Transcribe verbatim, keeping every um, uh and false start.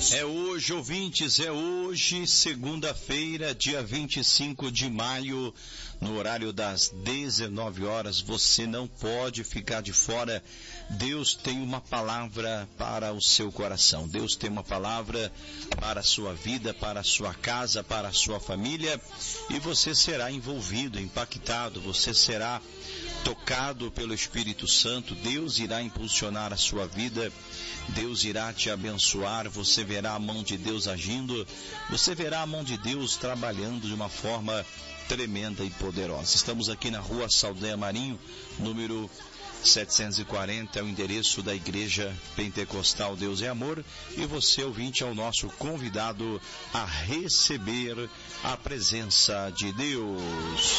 É hoje, ouvintes, é hoje, segunda-feira, dia vinte e cinco de maio, no horário das dezenove horas. Você não pode ficar de fora. Deus tem uma palavra para o seu coração. Deus tem uma palavra para a sua vida, para a sua casa, para a sua família. E você será envolvido, impactado, você será tocado pelo Espírito Santo. Deus irá impulsionar a sua vida, Deus irá te abençoar, você verá a mão de Deus agindo, você verá a mão de Deus trabalhando de uma forma tremenda e poderosa. Estamos aqui na rua Saldanha Marinho, número setecentos e quarenta, é o endereço da Igreja Pentecostal Deus é Amor, e você, ouvinte, é o nosso convidado a receber a presença de Deus.